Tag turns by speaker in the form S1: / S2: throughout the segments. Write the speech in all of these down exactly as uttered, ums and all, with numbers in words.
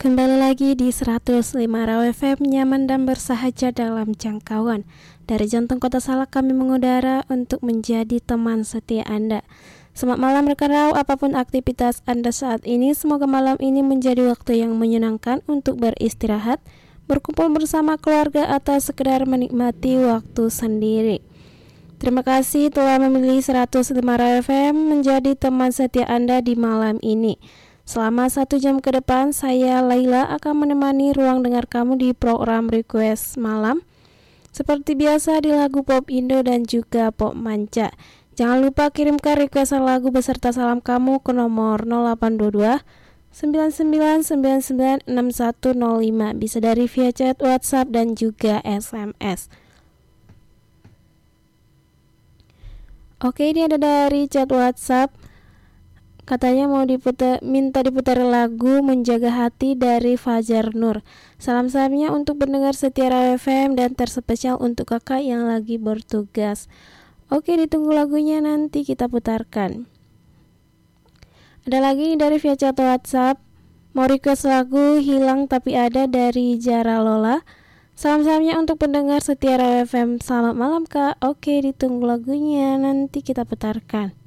S1: Kembali lagi di seratus lima Raw F M, nyaman dan bersahaja dalam jangkauan. Dari jantung kota Salak kami mengudara untuk menjadi teman setia Anda. Selamat malam rekan Raw, apapun aktivitas Anda saat ini, semoga malam ini menjadi waktu yang menyenangkan untuk beristirahat, berkumpul bersama keluarga atau sekedar menikmati waktu sendiri. Terima kasih telah memilih seratus lima Raw F M menjadi teman setia Anda di malam ini. Selama satu jam ke depan, saya Laila akan menemani ruang dengar kamu di program Request Malam. Seperti biasa di lagu pop Indo dan juga pop manca. Jangan lupa kirimkan requestan lagu beserta salam kamu ke nomor nol delapan dua dua sembilan sembilan sembilan sembilan enam satu nol lima. Bisa dari via chat WhatsApp dan juga S M S. Oke, ini ada dari chat WhatsApp. Katanya mau diputar, minta diputar lagu Menjaga Hati dari Fajar Nur. Salam-salamnya untuk pendengar setia Raw F M dan terspesial untuk kakak yang lagi bertugas. Oke, ditunggu lagunya, nanti kita putarkan. Ada lagi dari via chat WhatsApp. Mau request lagu Hilang Tapi Ada dari Jara Lola. Salam-salamnya untuk pendengar setia Raw F M. Selamat malam kak. Oke, ditunggu lagunya, nanti kita putarkan.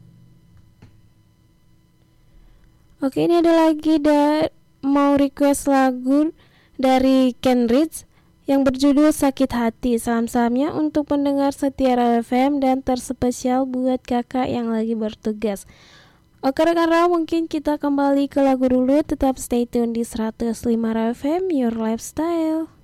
S1: Oke, ini ada lagi da- mau request lagu dari Ken Rich yang berjudul Sakit Hati. Salam-salamnya untuk pendengar setia Raw F M dan terspesial buat kakak yang lagi bertugas. Oke rekan Raw, mungkin kita kembali ke lagu dulu. Tetap stay tune di seratus lima Raw F M, Your Lifestyle.